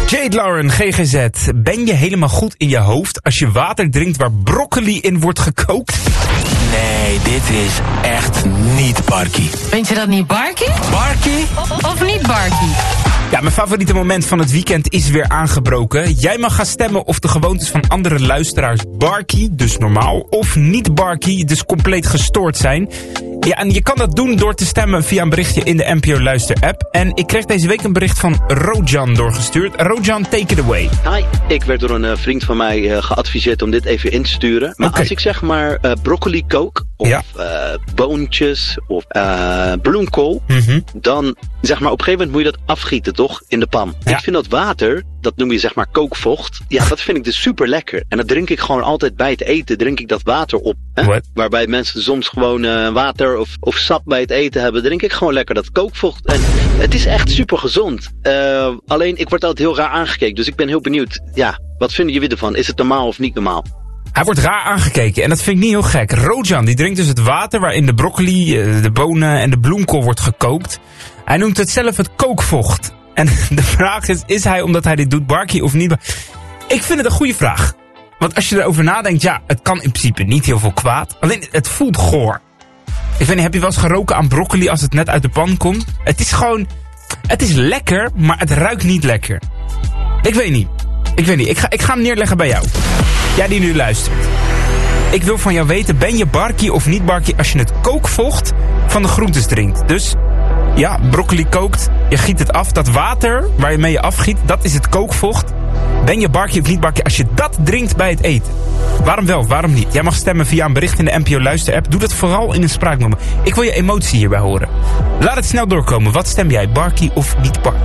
Jade Lauren, GGZ. Ben je helemaal goed in je hoofd als je water drinkt waar broccoli in wordt gekookt? Nee, dit is echt niet Barkie. Vind je dat niet Barkie? Barkie? Of niet Barkie? Ja, mijn favoriete moment van het weekend is weer aangebroken. Jij mag gaan stemmen of de gewoontes van andere luisteraars Barkie, dus normaal, of niet Barkie, dus compleet gestoord zijn. Ja, en je kan dat doen door te stemmen via een berichtje in de NPO Luister app. En ik kreeg deze week een bericht van Rojan doorgestuurd. Rojan, take it away. Hi, ik werd door een vriend van mij geadviseerd om dit even in te sturen. Maar als ik zeg maar broccoli kook, of boontjes, of bloemkool, dan zeg maar op een gegeven moment moet je dat afgieten, toch? In de pan. Ja. Ik vind dat water, dat noem je zeg maar kookvocht. Ja, dat vind ik dus super lekker. En dat drink ik gewoon altijd bij het eten, drink ik dat water op. Hè? Waarbij mensen soms gewoon water of sap bij het eten hebben, drink ik gewoon lekker dat kookvocht. En het is echt super gezond. Alleen, ik word altijd heel raar aangekeken. Dus ik ben heel benieuwd. Ja, wat vinden jullie ervan? Is het normaal of niet normaal? Hij wordt raar aangekeken en dat vind ik niet heel gek. Rojan, die drinkt dus het water waarin de broccoli, de bonen en de bloemkool wordt gekookt. Hij noemt het zelf het kookvocht. En de vraag is hij, omdat hij dit doet, Barkie of niet? Ik vind het een goede vraag. Want als je erover nadenkt, ja, het kan in principe niet heel veel kwaad. Alleen, het voelt goor. Ik weet niet, heb je wel eens geroken aan broccoli als het net uit de pan komt? Het is gewoon, het is lekker, maar het ruikt niet lekker. Ik weet niet. Ik ga hem neerleggen bij jou. Jij die nu luistert. Ik wil van jou weten, ben je Barkie of niet Barkie als je het kookvocht van de groentes drinkt? Dus, ja, broccoli kookt, je giet het af. Dat water waar je mee je afgiet, dat is het kookvocht. Ben je Barkie of niet Barkie als je dat drinkt bij het eten? Waarom wel, waarom niet? Jij mag stemmen via een bericht in de NPO Luister app. Doe dat vooral in een spraakmoment. Ik wil je emotie hierbij horen. Laat het snel doorkomen. Wat stem jij, Barkie of niet Barkie?